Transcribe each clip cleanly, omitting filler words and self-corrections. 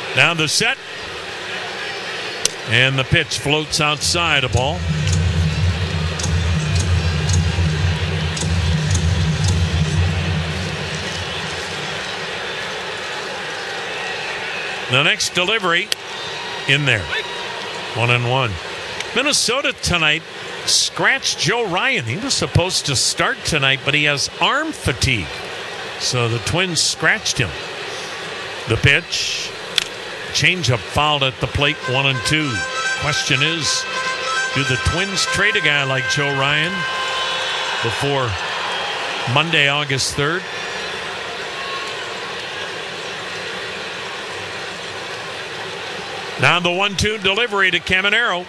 Now the set. And the pitch floats outside a ball. The next delivery in there. 1-1. Minnesota tonight scratched Joe Ryan. He was supposed to start tonight, but he has arm fatigue. So the Twins scratched him. The pitch. Changeup fouled at the plate, 1-2. Question is, do the Twins trade a guy like Joe Ryan before Monday, August 3rd? Now the 1-2 delivery to Caminero.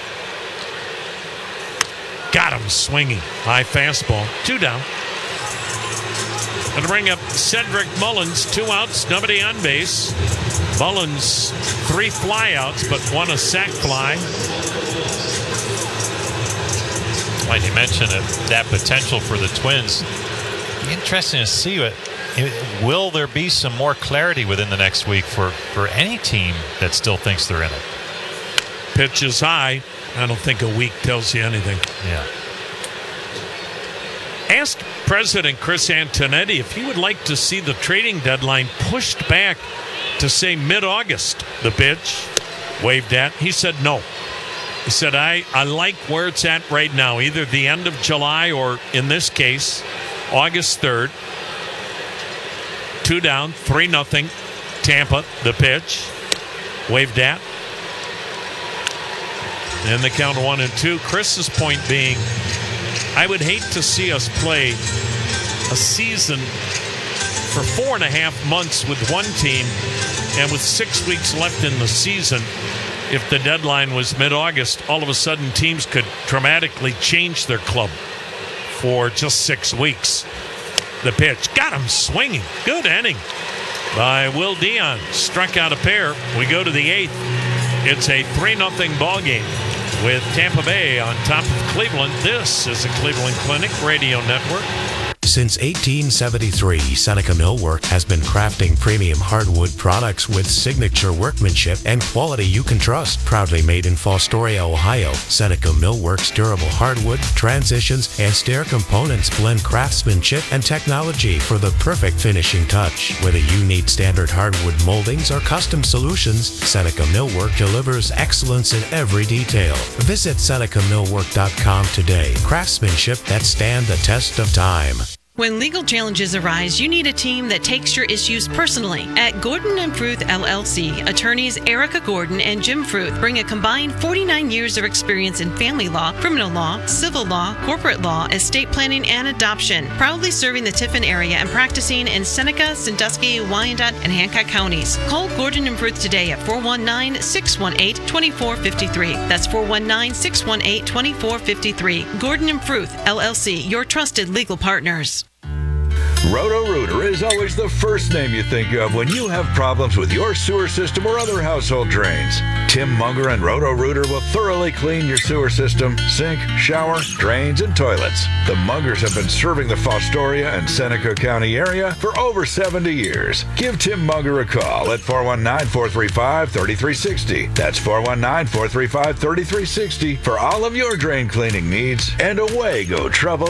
Got him swinging. High fastball. 2 down. Going to bring up Cedric Mullins. 2 outs, nobody on base. Mullins, 3 flyouts, but 1 a sac fly. Like you mentioned, that potential for the Twins. Interesting to see it. Will there be some more clarity within the next week for any team that still thinks they're in it? Pitch is high. I don't think a week tells you anything. Yeah. Asked President Chris Antonetti if he would like to see the trading deadline pushed back to, say, mid-August. The pitch, waved at. He said no. He said, I like where it's at right now, either the end of July or, in this case, August 3rd. 2 down, 3-0. Tampa, the pitch, waved at. And the count 1-2. Chris's point being, I would hate to see us play a season for 4.5 months with one team, and with 6 weeks left in the season, if the deadline was mid-August, all of a sudden teams could dramatically change their club for just 6 weeks. The pitch, got him swinging. Good inning by Will Dion. Struck out a pair. We go to the 8th. It's a 3-0 ball game with Tampa Bay on top of Cleveland. This is the Cleveland Clinic Radio Network. Since 1873, Seneca Millwork has been crafting premium hardwood products with signature workmanship and quality you can trust. Proudly made in Fostoria, Ohio, Seneca Millwork's durable hardwood, transitions, and stair components blend craftsmanship and technology for the perfect finishing touch. Whether you need standard hardwood moldings or custom solutions, Seneca Millwork delivers excellence in every detail. Visit SenecaMillwork.com today. Craftsmanship that stand the test of time. When legal challenges arise, you need a team that takes your issues personally. At Gordon & Fruth LLC, attorneys Erica Gordon and Jim Fruth bring a combined 49 years of experience in family law, criminal law, civil law, corporate law, estate planning, and adoption. Proudly serving the Tiffin area and practicing in Seneca, Sandusky, Wyandotte, and Hancock counties. Call Gordon & Fruth today at 419-618-2453. That's 419-618-2453. Gordon & Fruth LLC, your trusted legal partners. Roto-Rooter is always the first name you think of when you have problems with your sewer system or other household drains. Tim Munger and Roto-Rooter will thoroughly clean your sewer system, sink, shower, drains, and toilets. The Mungers have been serving the Fostoria and Seneca County area for over 70 years. Give Tim Munger a call at 419-435-3360. That's 419-435-3360 for all of your drain cleaning needs, and away go trouble